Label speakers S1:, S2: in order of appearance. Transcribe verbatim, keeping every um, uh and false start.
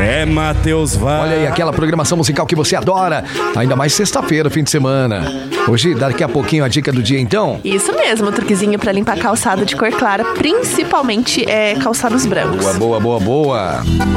S1: É Matheus Vaz.
S2: Olha aí, aquela programação musical que você adora. Ainda mais sexta-feira, fim de semana. Hoje, daqui a pouquinho, a dica do dia, então?
S3: Isso mesmo, truquezinho pra limpar calçado de cor clara, principalmente é, calçados brancos.
S2: Boa, boa, boa, boa.